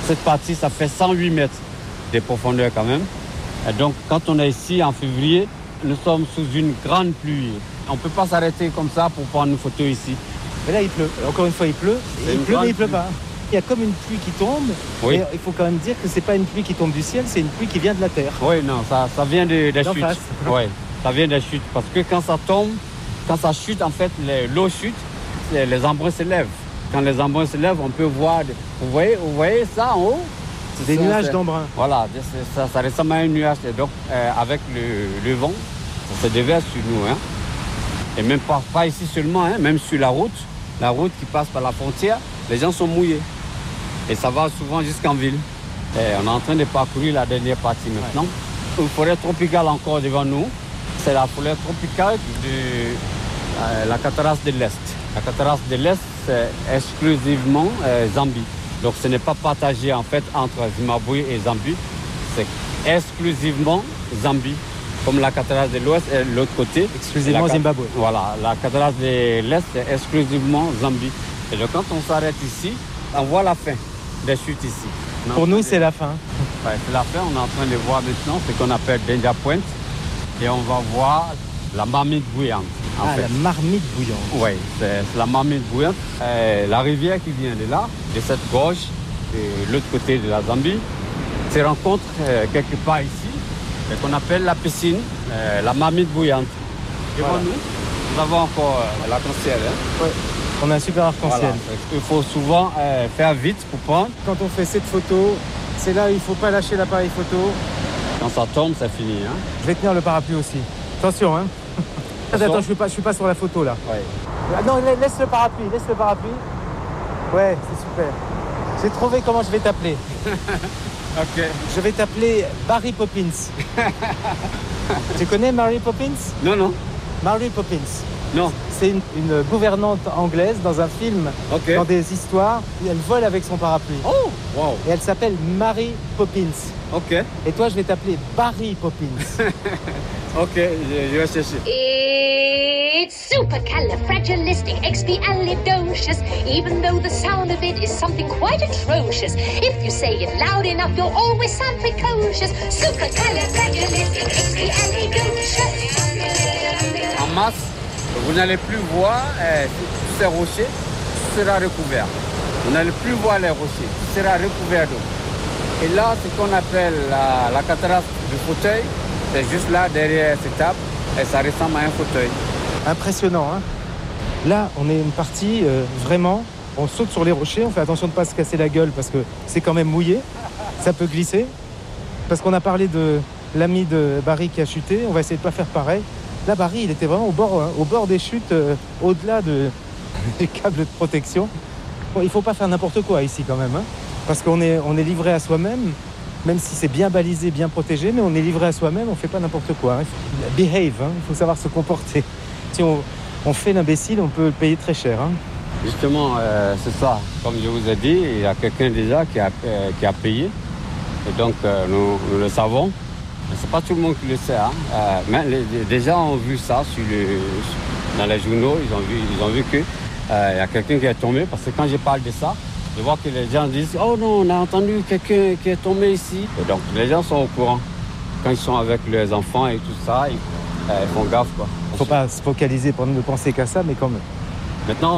Cette partie, ça fait 108 mètres de profondeur quand même. Et donc, quand on est ici en février, nous sommes sous une grande pluie. On ne peut pas s'arrêter comme ça pour prendre une photo ici. Mais là, il pleut. Encore une fois, il pleut. Il pleut, mais il pleut pas. Il y a comme une pluie qui tombe. Oui. Mais il faut quand même dire que c'est pas une pluie qui tombe du ciel, c'est une pluie qui vient de la terre. Oui, non, ça vient de la chute. Oui, ça vient de la chute. Parce que quand ça tombe, quand ça chute, en fait, l'eau chute, les embruns se lèvent. Quand les embruns se lèvent, on peut voir. Vous voyez ça en haut? Des nuages d'embruns. Voilà, ça ressemble à un nuage. Et donc, avec le vent, ça se déverse sur nous. Hein. Et même pas ici seulement, hein, même sur la route qui passe par la frontière, les gens sont mouillés. Et ça va souvent jusqu'en ville. Et on est en train de parcourir la dernière partie maintenant. Une forêt tropicale encore devant nous. C'est la forêt tropicale de la cataracte de l'Est. La cataracte de l'Est, c'est exclusivement Zambie. Donc ce n'est pas partagé en fait entre Zimbabwe et Zambie. C'est exclusivement Zambie. Comme la cataracte de l'Ouest est de l'autre côté. Exclusivement Zimbabwe. Voilà, la cataracte de l'Est c'est exclusivement Zambie. Et donc quand on s'arrête ici, on voit la fin des chutes ici. Pour nous, c'est la fin. Ouais, c'est la fin. On est en train de voir maintenant ce qu'on appelle Danger Point. Et on va voir la marmite bouillante. En fait. La marmite bouillante. Oui, c'est la marmite bouillante. La rivière qui vient de là, de cette gorge, de l'autre côté de la Zambie, se rencontre quelque part ici, qu'on appelle la piscine, la marmite bouillante. Devant nous avons encore l'arc-en-ciel. Oui. On a un super arc-en-ciel. Voilà. Il faut souvent faire vite pour prendre. Quand on fait cette photo, c'est là où il ne faut pas lâcher l'appareil photo. Quand ça tombe, c'est fini. Hein. Je vais tenir le parapluie aussi. Attention, hein. Attends, je suis pas sur la photo là. Ouais. Non, laisse le parapluie, Ouais, c'est super. J'ai trouvé comment je vais t'appeler. Ok. Je vais t'appeler Barry Poppins. Tu connais Mary Poppins? Non. Mary Poppins. Non. C'est une gouvernante anglaise dans un film, dans des histoires. Elle vole avec son parapluie. Oh, wow. Et elle s'appelle Mary Poppins. Ok. Et toi, je vais t'appeler Barry Poppins. Ok, je vais chercher. It's supercalifragilisticexpialidocious, even though the sound of it is something quite atrocious. If you say it loud enough, you'll always sound precocious. Supercalifragilisticexpialidocious. En masse, vous n'allez plus voir tous ces rochers, tout sera recouvert. Vous n'allez plus voir les rochers, tout sera recouvert d'eau. Et là, ce qu'on appelle la cataracte du fauteuil, c'est juste là, derrière cette table, et ça ressemble à un fauteuil. Impressionnant, hein. Là, on est une partie, vraiment, on saute sur les rochers, on fait attention de ne pas se casser la gueule parce que c'est quand même mouillé, ça peut glisser. Parce qu'on a parlé de l'ami de Barry qui a chuté, on va essayer de ne pas faire pareil. Là, Barry, il était vraiment au bord des chutes, au-delà des câbles de protection. Bon, il ne faut pas faire n'importe quoi ici quand même, hein, parce qu'on est livré à soi-même, même si c'est bien balisé, bien protégé, mais on est livré à soi-même, on ne fait pas n'importe quoi. Hein. Behave, hein, il faut savoir se comporter. Si on fait l'imbécile, on peut le payer très cher. Hein. Justement, c'est ça. Comme je vous ai dit, il y a quelqu'un déjà qui a payé. Et donc, nous le savons. C'est pas tout le monde qui le sait. Hein. Mais des gens ont vu ça dans les journaux. Ils ont vu que y a quelqu'un qui est tombé. Parce que quand je parle de ça, je vois que les gens disent « Oh non, on a entendu quelqu'un qui est tombé ici ». Et donc, les gens sont au courant. Quand ils sont avec leurs enfants et tout ça, ils font gaffe, quoi. Il ne faut pas se focaliser pour ne penser qu'à ça, mais quand même. Maintenant,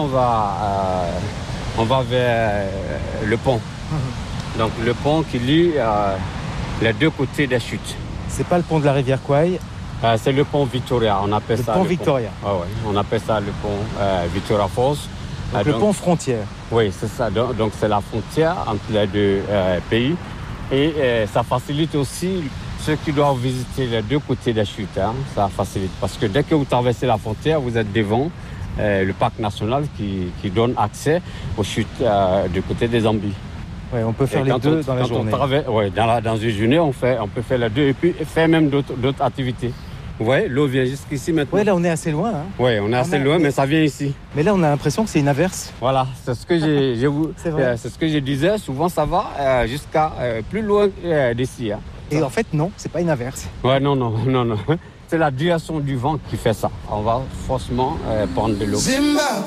on va vers le pont. Donc, le pont qui lie les deux côtés des chutes. C'est pas le pont de la rivière Kwai. C'est le pont Victoria, on appelle ça. Le pont Victoria. Ouais, on appelle ça le pont Victoria Falls. Donc, le pont frontière. Oui, c'est ça. Donc, c'est la frontière entre les deux pays. Et ça facilite aussi ceux qui doivent visiter les deux côtés des chutes. Hein, ça facilite. Parce que dès que vous traversez la frontière, vous êtes devant le parc national qui donne accès aux chutes du côté des Zambies. Ouais, on peut faire les deux dans la journée. Dans une journée, on peut faire les deux et puis faire même d'autres activités. Vous voyez, l'eau vient jusqu'ici maintenant. Oui, là, on est assez loin. Hein. Oui, on est assez loin, mais ça vient ici. Mais là, on a l'impression que c'est une averse. Voilà, c'est ce que c'est ce que je disais. Souvent, ça va jusqu'à plus loin d'ici. Hein. Et en fait, non, c'est pas une averse. Ouais, non. C'est la direction du vent qui fait ça. On va forcément prendre de l'eau.